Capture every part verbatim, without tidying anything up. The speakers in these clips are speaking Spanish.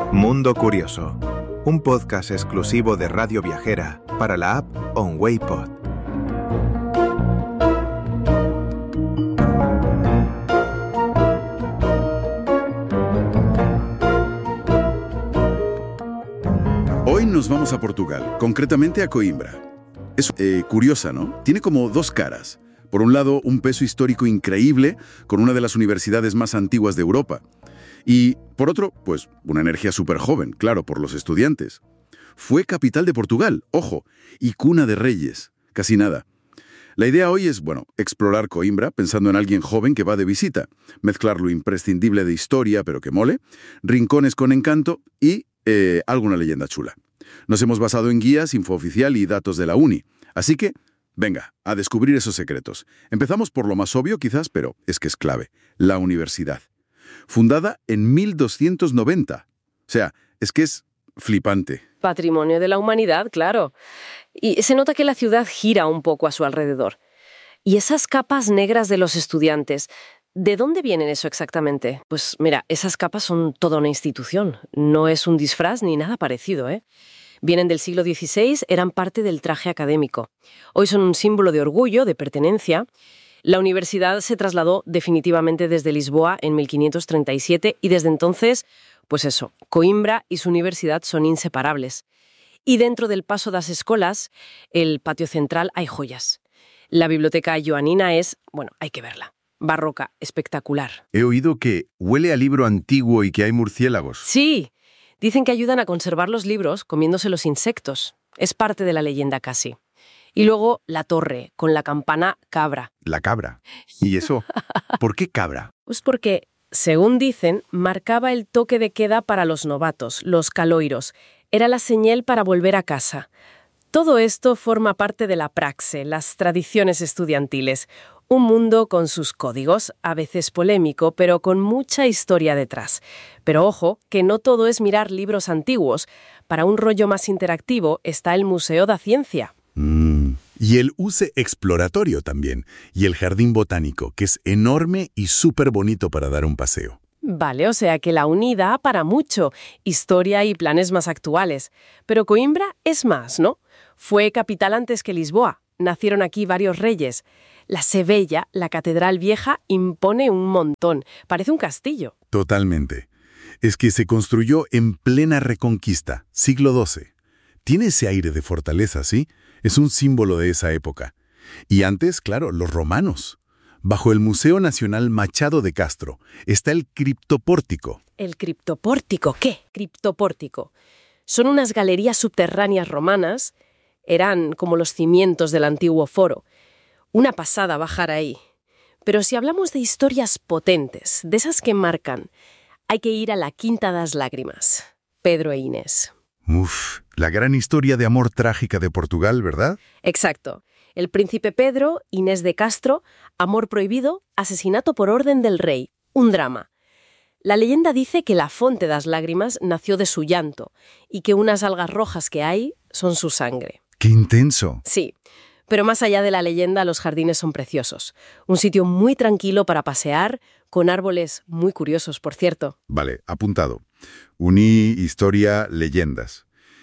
Mundo Curioso, un podcast exclusivo de Radio Viajera para la app OnWay Pod. Hoy nos vamos a Portugal, concretamente a Coimbra. Es eh, curiosa, ¿no? Tiene como dos caras. Por un lado, un peso histórico increíble, con una de las universidades más antiguas de Europa. Y, por otro, pues, una energía súper joven, claro, por los estudiantes. Fue capital de Portugal, ojo, y cuna de reyes, casi nada. La idea hoy es, bueno, explorar Coimbra pensando en alguien joven que va de visita, mezclar lo imprescindible de historia, pero que mole, rincones con encanto y eh, alguna leyenda chula. Nos hemos basado en guías, info oficial y datos de la uni, así que venga, a descubrir esos secretos. Empezamos por lo más obvio quizás, pero es que es clave, la universidad. Fundada en mil doscientos noventa. O sea, es que es flipante. Patrimonio de la humanidad, claro. Y se nota que la ciudad gira un poco a su alrededor. Y esas capas negras de los estudiantes, ¿de dónde vienen eso exactamente? Pues mira, esas capas son toda una institución. No es un disfraz ni nada parecido, ¿eh? Vienen del siglo dieciséis, eran parte del traje académico. Hoy son un símbolo de orgullo, de pertenencia. La universidad se trasladó definitivamente desde Lisboa en mil quinientos treinta y siete y desde entonces, pues eso, Coimbra y su universidad son inseparables. Y dentro del Paço das Escolas, el patio central, hay joyas. La biblioteca joanina es, bueno, hay que verla. Barroca, espectacular. He oído que huele a libro antiguo y que hay murciélagos. Sí. Dicen que ayudan a conservar los libros comiéndose los insectos. Es parte de la leyenda casi. Y luego la torre, con la campana cabra. La cabra. ¿Y eso? ¿Por qué cabra? Pues porque, según dicen, marcaba el toque de queda para los novatos, los caloiros. Era la señal para volver a casa. Todo esto forma parte de la praxe, las tradiciones estudiantiles. Un mundo con sus códigos, a veces polémico, pero con mucha historia detrás. Pero ojo, que no todo es mirar libros antiguos. Para un rollo más interactivo está el Museo da Ciencia. Mm. Y el U C E exploratorio también. Y el Jardín Botánico, que es enorme y súper bonito para dar un paseo. Vale, o sea que la uni da para mucho. Historia y planes más actuales. Pero Coimbra es más, ¿no? Fue capital antes que Lisboa. Nacieron aquí varios reyes. La Sebella, la Catedral Vieja, impone un montón. Parece un castillo. Totalmente. Es que se construyó en plena Reconquista, siglo doce. Tiene ese aire de fortaleza, ¿sí? Es un símbolo de esa época. Y antes, claro, los romanos. Bajo el Museo Nacional Machado de Castro está el criptopórtico. ¿El criptopórtico? ¿Qué? Criptopórtico. Son unas galerías subterráneas romanas. Eran como los cimientos del antiguo foro. Una pasada bajar ahí. Pero si hablamos de historias potentes, de esas que marcan, hay que ir a la Quinta das Lágrimas. Pedro e Inés. Uf, la gran historia de amor trágica de Portugal, ¿verdad? Exacto. El príncipe Pedro, Inés de Castro, amor prohibido, asesinato por orden del rey. Un drama. La leyenda dice que la Fonte das Lágrimas nació de su llanto y que unas algas rojas que hay son su sangre. ¡Qué intenso! Sí. Pero más allá de la leyenda, los jardines son preciosos. Un sitio muy tranquilo para pasear, con árboles muy curiosos, por cierto. Vale, apuntado. Uní, historia, leyendas.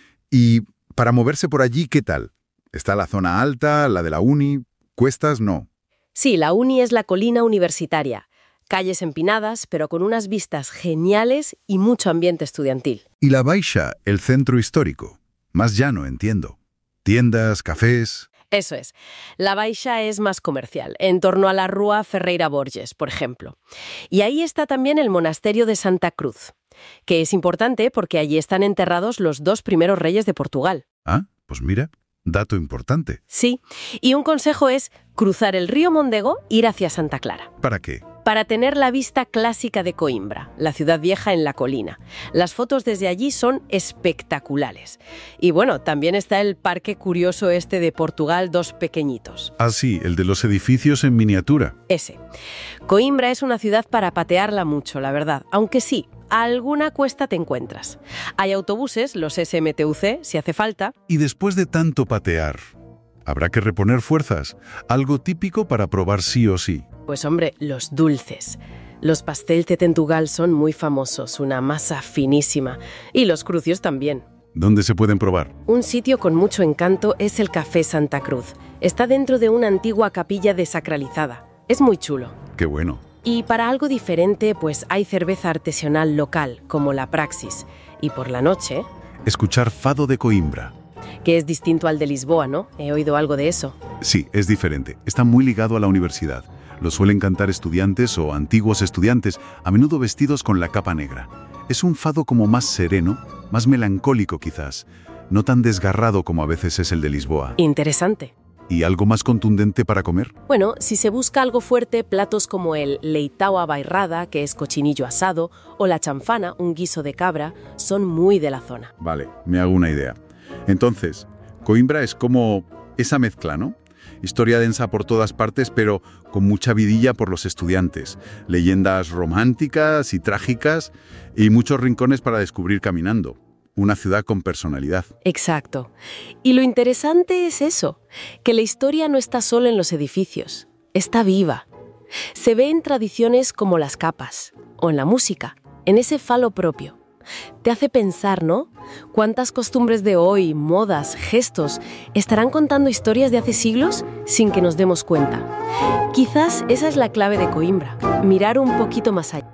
Y para moverse por allí, ¿qué tal? ¿Está la zona alta, la de la uni? ¿Cuestas? No. Sí, la uni es la colina universitaria. Calles empinadas, pero con unas vistas geniales y mucho ambiente estudiantil. Y la Baixa, el centro histórico. Más llano, entiendo. Tiendas, cafés... Eso es. La Baixa es más comercial, en torno a la Rúa Ferreira Borges, por ejemplo. Y ahí está también el monasterio de Santa Cruz, que es importante porque allí están enterrados los dos primeros reyes de Portugal. Ah, pues mira, dato importante. Sí, y un consejo es cruzar el río Mondego e ir hacia Santa Clara. ¿Para qué? Para tener la vista clásica de Coimbra, la ciudad vieja en la colina. Las fotos desde allí son espectaculares. Y bueno, también está el parque curioso este de Portugal dos pequeñitos. Ah, sí, el de los edificios en miniatura. Ese. Coimbra es una ciudad para patearla mucho, la verdad. Aunque sí, a alguna cuesta te encuentras. Hay autobuses, los S M T U C, si hace falta. Y después de tanto patear, habrá que reponer fuerzas. Algo típico para probar sí o sí. Pues hombre, los dulces. Los pastel de Tentugal son muy famosos, una masa finísima. Y los crucios también. ¿Dónde se pueden probar? Un sitio con mucho encanto es el Café Santa Cruz. Está dentro de una antigua capilla desacralizada. Es muy chulo. ¡Qué bueno! Y para algo diferente, pues hay cerveza artesanal local, como la Praxis. Y por la noche... Escuchar Fado de Coimbra. Que es distinto al de Lisboa, ¿no? He oído algo de eso. Sí, es diferente. Está muy ligado a la universidad. Lo suelen cantar estudiantes o antiguos estudiantes, a menudo vestidos con la capa negra. Es un fado como más sereno, más melancólico quizás, no tan desgarrado como a veces es el de Lisboa. Interesante. ¿Y algo más contundente para comer? Bueno, si se busca algo fuerte, platos como el leitao a bairrada, que es cochinillo asado, o la chanfana, un guiso de cabra, son muy de la zona. Vale, me hago una idea. Entonces, Coimbra es como esa mezcla, ¿no? Historia densa por todas partes, pero con mucha vidilla por los estudiantes. Leyendas románticas y trágicas y muchos rincones para descubrir caminando. Una ciudad con personalidad. Exacto. Y lo interesante es eso, que la historia no está solo en los edificios, está viva. Se ve en tradiciones como las capas, o en la música, en ese falo propio. Te hace pensar, ¿no? ¿Cuántas costumbres de hoy, modas, gestos, estarán contando historias de hace siglos sin que nos demos cuenta? Quizás esa es la clave de Coimbra, mirar un poquito más allá.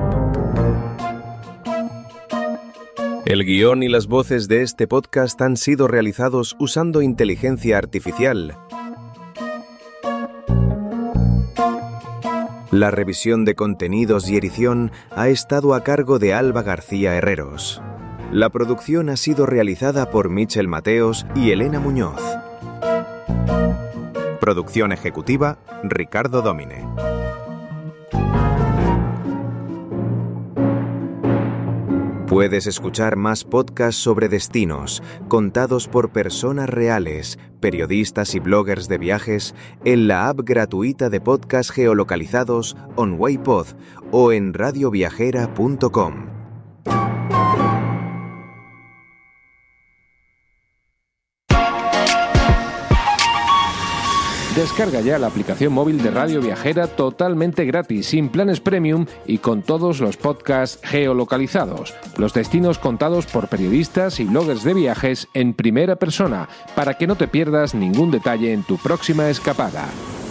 El guión y las voces de este podcast han sido realizados usando inteligencia artificial. La revisión de contenidos y edición ha estado a cargo de Alba García Herreros. La producción ha sido realizada por Michel Mateos y Elena Muñoz. Producción ejecutiva, Ricardo Domine. Puedes escuchar más podcasts sobre destinos, contados por personas reales, periodistas y bloggers de viajes, en la app gratuita de podcast geolocalizados OnWayPod o en radio viajera punto com. Descarga ya la aplicación móvil de Radio Viajera totalmente gratis, sin planes premium y con todos los podcasts geolocalizados. Los destinos contados por periodistas y bloggers de viajes en primera persona, para que no te pierdas ningún detalle en tu próxima escapada.